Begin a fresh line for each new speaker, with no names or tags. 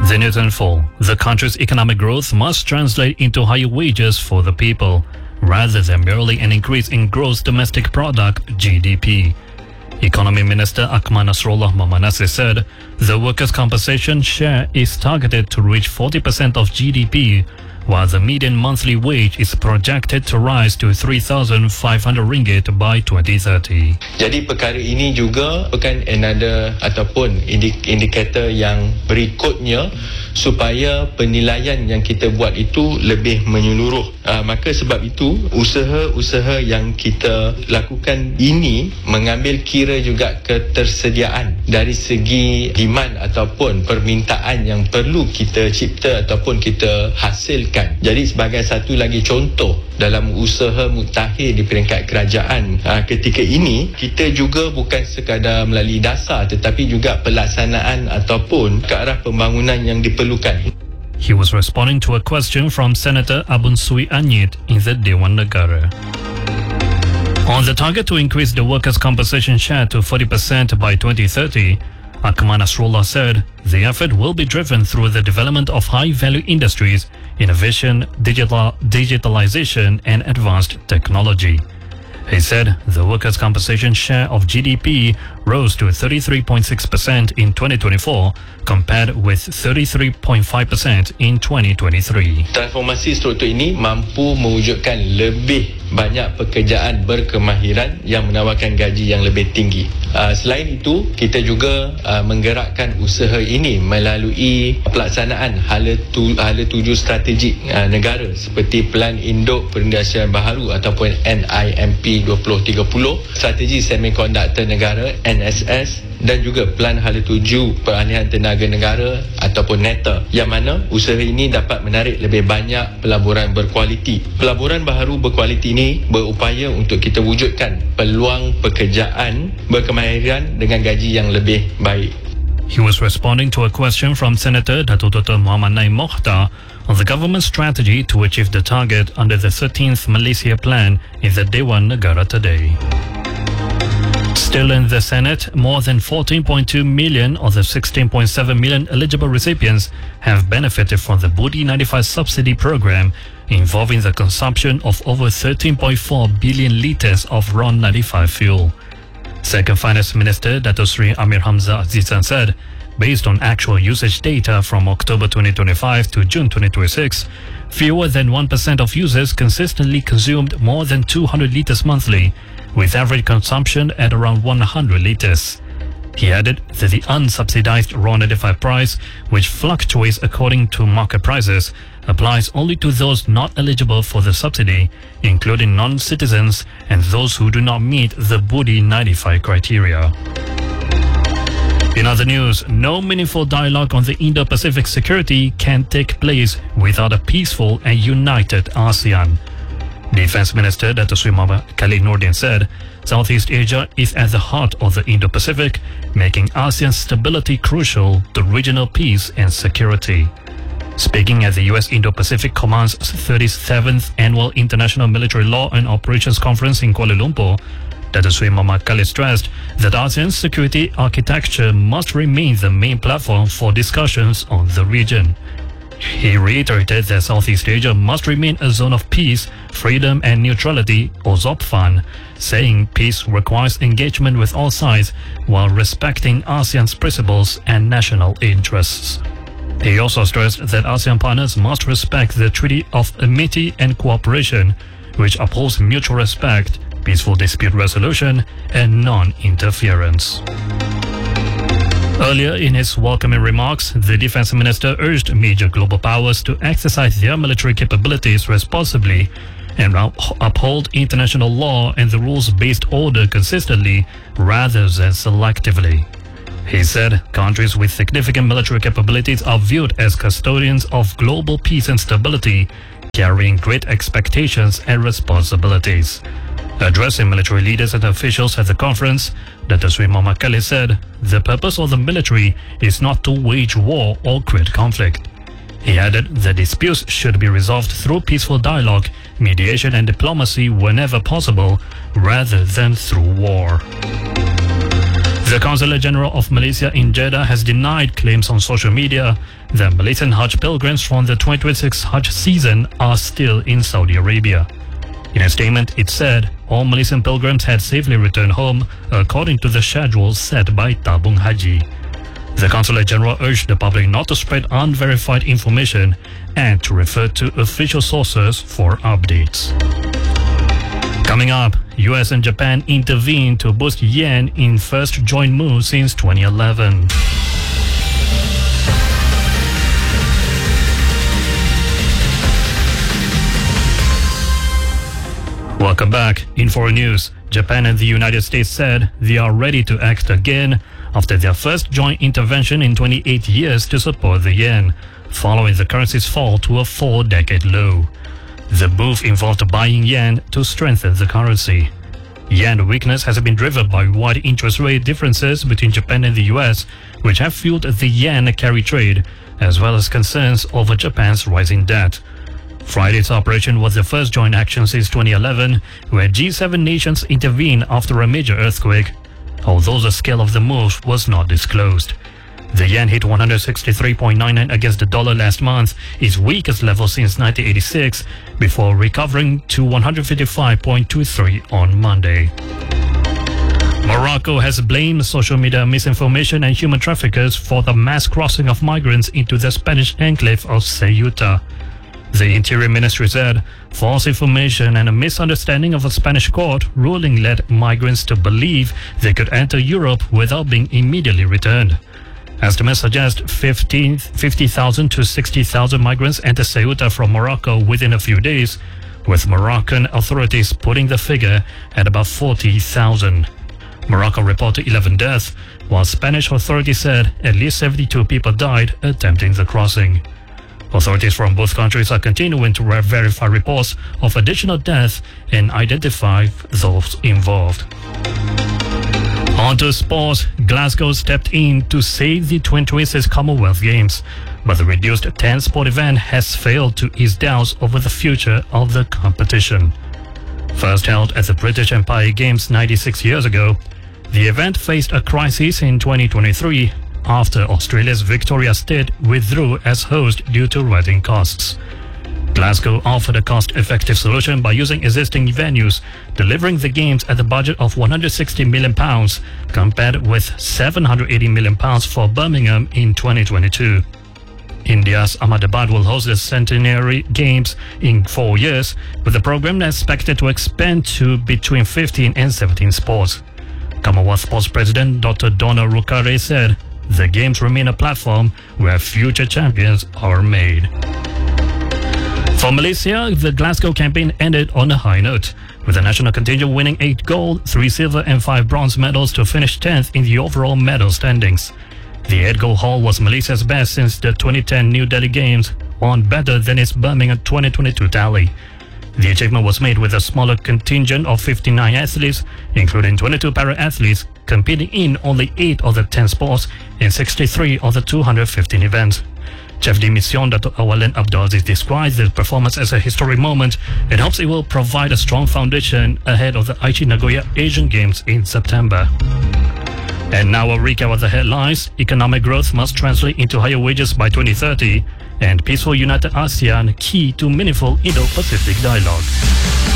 The Newton Fall. The country's economic growth must translate into higher wages for the people, rather than merely an increase in gross domestic product (GDP). Economy Minister Akmal Nasrullah Mamanase said the workers' compensation share is targeted to reach 40% of GDP, while the median monthly wage is projected to rise to RM3,500 by 2030.
Jadi perkara ini juga bukan another ataupun indikator yang berikutnya supaya penilaian yang kita buat itu lebih menyeluruh. Maka sebab itu usaha-usaha yang kita lakukan ini mengambil kira juga ketersediaan dari segi demand ataupun permintaan yang perlu kita cipta ataupun kita hasilkan. Jadi sebagai satu lagi contoh dalam usaha mutakhir di peringkat kerajaan ketika ini, kita juga bukan sekadar melalui dasar tetapi juga pelaksanaan ataupun ke arah pembangunan yang diperlukan.
He was responding to a question from Senator Abun Sui Anyit in the Dewan Negara. On the target to increase the workers' compensation share to 40% by 2030, Akmal Nasrullah said the effort will be driven through the development of high-value industries, innovation, digitalization and advanced technology. He said the workers' compensation share of GDP rose to 33.6% in 2024 compared with 33.5% in 2023.
Transformasi struktur ini mampu mewujudkan lebih banyak pekerjaan berkemahiran yang menawarkan gaji yang lebih tinggi. Selain itu, kita juga menggerakkan usaha ini melalui pelaksanaan hala tuju strategik negara seperti Pelan Induk Perindustrian Baharu ataupun NIMP 2030, Strategi Semikonduktor Negara NSS dan juga Pelan Hala Tuju Peralihan Tenaga Negara ataupun NETA, yang mana usaha ini dapat menarik lebih banyak pelaburan berkualiti. Pelaburan baharu berkualiti ini berupaya untuk kita wujudkan peluang pekerjaan berkemahiran dengan gaji yang lebih baik.
He was responding to a question from Senator Datuk Dr. Muhammad Naim Mokhtar on the government's strategy to achieve the target under the 13th Malaysia Plan in the Dewan Negara today. Still in the Senate, more than 14.2 million of the 16.7 million eligible recipients have benefited from the Budi 95 subsidy program, involving the consumption of over 13.4 billion litres of RON 95 fuel. Second Finance Minister Dato Sri Amir Hamzah Azizan said, based on actual usage data from October 2025 to June 2026, fewer than 1% of users consistently consumed more than 200 litres monthly, with average consumption at around 100 litres. He added that the unsubsidized RON 95 price, which fluctuates according to market prices, applies only to those not eligible for the subsidy, including non-citizens and those who do not meet the Budi 95 criteria. In other news, no meaningful dialogue on the Indo-Pacific security can take place without a peaceful and united ASEAN. Defense Minister Dato Sri Muhammad Khalid Nordin said Southeast Asia is at the heart of the Indo-Pacific, making ASEAN's stability crucial to regional peace and security. Speaking at the U.S. Indo-Pacific Command's 37th Annual International Military Law and Operations Conference in Kuala Lumpur, Dato Sri Muhammad Khalid stressed that ASEAN's security architecture must remain the main platform for discussions on the region. He reiterated that Southeast Asia must remain a zone of peace, freedom and neutrality, or ZOPFAN, saying peace requires engagement with all sides while respecting ASEAN's principles and national interests. He also stressed that ASEAN partners must respect the Treaty of Amity and Cooperation, which upholds mutual respect, peaceful dispute resolution, and non-interference. Earlier in his welcoming remarks, the Defense Minister urged major global powers to exercise their military capabilities responsibly and uphold international law and the rules-based order consistently rather than selectively. He said countries with significant military capabilities are viewed as custodians of global peace and stability, carrying great expectations and responsibilities. Addressing military leaders and officials at the conference, Dato Sri Muhammad Khalid said the purpose of the military is not to wage war or create conflict. He added that disputes should be resolved through peaceful dialogue, mediation and diplomacy whenever possible, rather than through war. The Consulate General of Malaysia in Jeddah has denied claims on social media that Malaysian Hajj pilgrims from the 2026 Hajj season are still in Saudi Arabia. In a statement, it said all Malaysian pilgrims had safely returned home according to the schedule set by Tabung Haji. The Consulate General urged the public not to spread unverified information and to refer to official sources for updates. Coming up, US and Japan intervene to boost yen in first joint move since 2011. Welcome back. In foreign news, Japan and the United States said they are ready to act again after their first joint intervention in 28 years to support the yen, following the currency's fall to a 4-decade low. The move involved buying yen to strengthen the currency. Yen weakness has been driven by wide interest rate differences between Japan and the US, which have fueled the yen carry trade, as well as concerns over Japan's rising debt. Friday's operation was the first joint action since 2011, where G7 nations intervened after a major earthquake, although the scale of the move was not disclosed. The yen hit 163.99 against the dollar last month, its weakest level since 1986, before recovering to 155.23 on Monday. Morocco has blamed social media misinformation and human traffickers for the mass crossing of migrants into the Spanish enclave of Ceuta. The Interior Ministry said false information and a misunderstanding of a Spanish court ruling led migrants to believe they could enter Europe without being immediately returned. Estimates suggest 50,000 to 60,000 migrants enter Ceuta from Morocco within a few days, with Moroccan authorities putting the figure at about 40,000. Morocco reported 11 deaths, while Spanish authorities said at least 72 people died attempting the crossing. Authorities from both countries are continuing to verify reports of additional deaths and identify those involved. On to sports, Glasgow stepped in to save the 2026 Commonwealth Games, but the reduced 10-sport event has failed to ease doubts over the future of the competition. First held at the British Empire Games 96 years ago, the event faced a crisis in 2023 after Australia's Victoria State withdrew as host due to rising costs. Glasgow offered a cost-effective solution by using existing venues, delivering the games at a budget of £160 million, compared with £780 million for Birmingham in 2022. India's Ahmedabad will host the Centenary Games in 4 years, with the program expected to expand to between 15 and 17 sports. Commonwealth Sports President Dr. Donna Rukare said, "The Games remain a platform where future champions are made." For Malaysia, the Glasgow campaign ended on a high note, with the national contingent winning 8 gold, 3 silver and 5 bronze medals to finish 10th in the overall medal standings. The 8-goal haul was Malaysia's best since the 2010 New Delhi Games, one better than its Birmingham 2022 tally. The achievement was made with a smaller contingent of 59 athletes, including 22 para-athletes, competing in only 8 of the 10 sports in 63 of the 215 events. Chef de Mission Dr. Awalan Abdulaziz describes the performance as a historic moment and hopes it will provide a strong foundation ahead of the Aichi Nagoya Asian Games in September. And now a recap of the headlines. Economic growth must translate into higher wages by 2030, and peaceful united ASEAN key to meaningful Indo-Pacific dialogue.